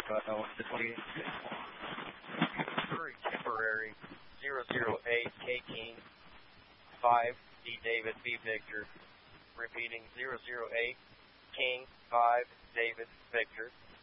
the 28. Missouri temporary 008 K King 5 D David B Victor. Repeating 008 King 5 David Victor.